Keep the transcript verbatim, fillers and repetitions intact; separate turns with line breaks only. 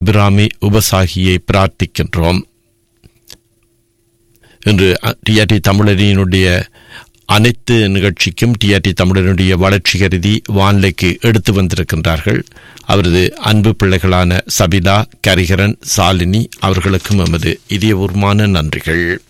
அபிராமி உபசாகியை பிரார்த்திக்கின்றோம். இன்று டிஆர்டி தமிழரினுடைய அனைத்து நிகழ்ச்சிக்கும் டிஆர்டி தமிழனுடைய வளர்ச்சி கருதி வானிலைக்கு எடுத்து வந்திருக்கின்றார்கள். அவரது அன்பு பிள்ளைகளான சபிதா, கரிகரன், சாலினி அவர்களுக்கும் எமது இதயபூர்வமான நன்றிகள்.